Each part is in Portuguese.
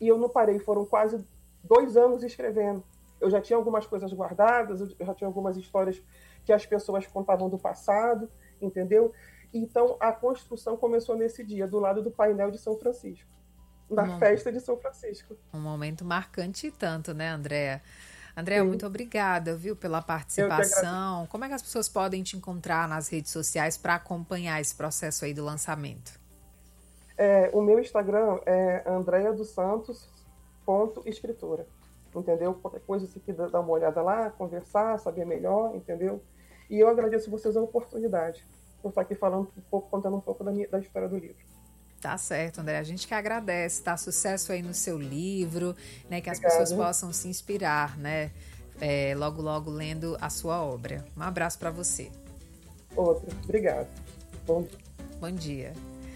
e eu não parei, foram quase 2 anos escrevendo. Eu já tinha algumas coisas guardadas, eu já tinha algumas histórias que as pessoas contavam do passado, entendeu? Então, a construção começou nesse dia, do lado do painel de São Francisco, na festa de São Francisco. Um momento marcante e tanto, né, Andréa? Andréa, muito obrigada, viu, pela participação. Como é que as pessoas podem te encontrar nas redes sociais para acompanhar esse processo aí do lançamento? O meu Instagram é andreadossantos.escritora, entendeu? Qualquer coisa, se quiser dar uma olhada lá, conversar, saber melhor, entendeu? E eu agradeço vocês a oportunidade por estar aqui falando um pouco, contando um pouco da história do livro. Tá certo, André. A gente que agradece, tá? Sucesso aí no seu livro, né? Que as Obrigada. pessoas possam se inspirar, né? Logo, logo lendo a sua obra. Um abraço para você. Outro. Obrigado. Bom dia.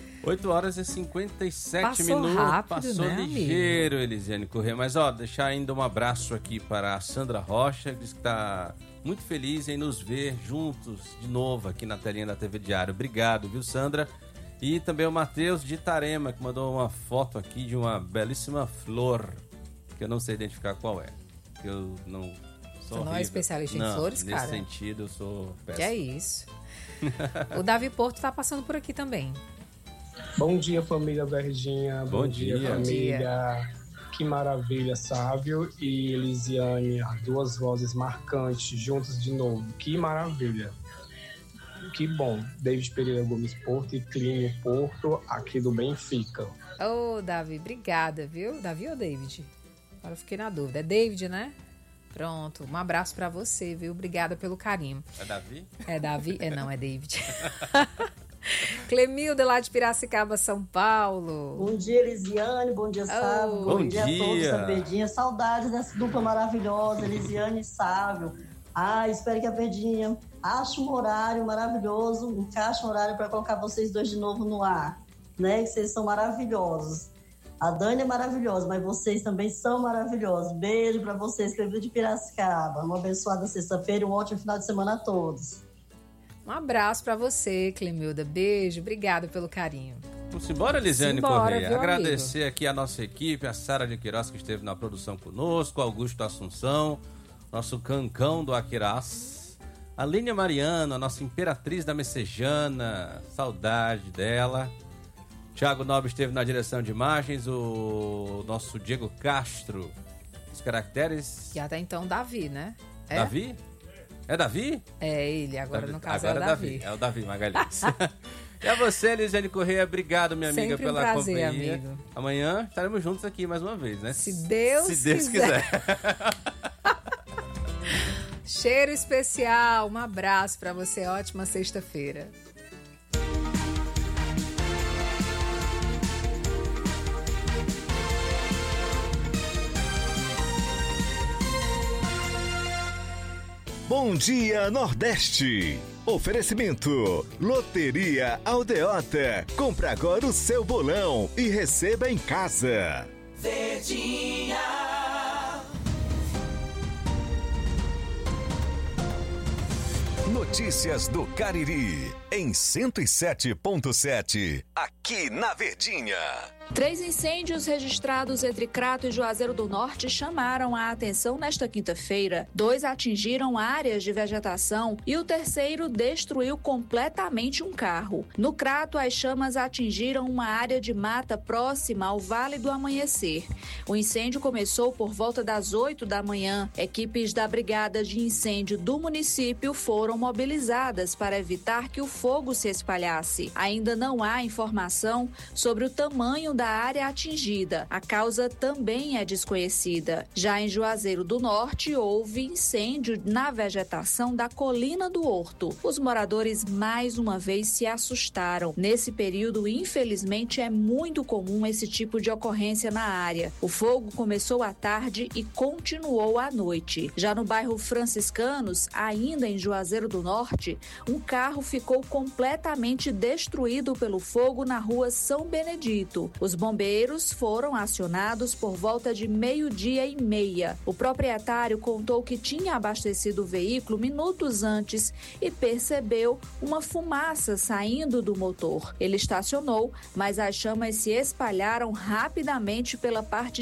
8h57 Passou minutos. rápido, Passou né, ligeiro, Elisiane Corrêa. Mas, deixar ainda um abraço aqui para a Sandra Rocha, que diz que está muito feliz em nos ver juntos de novo aqui na telinha da TV Diário. Obrigado, viu, Sandra? E também o Matheus de Itarema, que mandou uma foto aqui de uma belíssima flor, que eu não sei identificar qual é. Que eu não sou. Você não é especialista em flores, cara? Nesse sentido, eu sou péssimo. Que é isso. O Davi Porto está passando por aqui também. Bom dia, família Verdinha. Bom dia, família. Que maravilha, Sávio e Elisiane, as duas vozes marcantes juntas de novo. Que maravilha. Que bom. David Pereira Gomes Porto e Clínio Porto, aqui do Benfica. Davi, obrigada, viu? Davi ou David? Agora eu fiquei na dúvida. É David, né? Pronto, um abraço pra você, viu? Obrigada pelo carinho. É Davi? É Davi? Não, é David. Clemilda, lá de Piracicaba, São Paulo. Bom dia, Elisiane. Bom dia, Sávio. Bom dia a todos da Verdinha. Saudades dessa dupla maravilhosa, Elisiane e Sávio. Espero que a Verdinha ache um horário maravilhoso, encaixe um horário para colocar vocês dois de novo no ar, né? Que vocês são maravilhosos. A Dani é maravilhosa, mas vocês também são maravilhosos. Beijo para vocês, Clemilda de Piracicaba. Uma abençoada sexta-feira e um ótimo final de semana a todos. Um abraço para você, Clemilda. Beijo, obrigada pelo carinho. Vamos embora, Elisiane Simbora, Corrêa. viu, Agradecer aqui a nossa equipe, a Sara de Queiroz, que esteve na produção conosco, Augusto Assunção, nosso cancão do Aquirás, a Línia Mariana, a nossa imperatriz da Messejana, saudade dela. Thiago Nobre esteve na direção de imagens, o nosso Diego Castro, os caracteres... E até então, Davi, né? Davi? É Davi? É ele, agora Davi, no caso agora é o Davi. É o Davi Magalhães. E a você, Elisiane Corrêa, obrigado, minha amiga, Sempre um pela prazer, companhia. amigo. Amanhã estaremos juntos aqui mais uma vez, né? Se Deus quiser. Cheiro especial, um abraço para você, ótima sexta-feira. Bom dia, Nordeste. Oferecimento: Loteria Aldeota. Compre agora o seu bolão e receba em casa. Verdinha. Notícias do Cariri, em 107.7, aqui na Verdinha. 3 incêndios registrados entre Crato e Juazeiro do Norte chamaram a atenção nesta quinta-feira. 2 atingiram áreas de vegetação e o terceiro destruiu completamente um carro. No Crato, as chamas atingiram uma área de mata próxima ao Vale do Amanhecer. O incêndio começou por volta das 8 da manhã. Equipes da Brigada de Incêndio do município foram mobilizadas para evitar que o fogo se espalhasse. Ainda não há informação sobre o tamanho da área atingida. A causa também é desconhecida. Já em Juazeiro do Norte, houve incêndio na vegetação da Colina do Horto. Os moradores mais uma vez se assustaram. Nesse período, infelizmente, é muito comum esse tipo de ocorrência na área. O fogo começou à tarde e continuou à noite. Já no bairro Franciscanos, ainda em Juazeiro do Norte, um carro ficou completamente destruído pelo fogo na rua São Benedito. Os bombeiros foram acionados por volta de 12:30. O proprietário contou que tinha abastecido o veículo minutos antes e percebeu uma fumaça saindo do motor. Ele estacionou, mas as chamas se espalharam rapidamente pela parte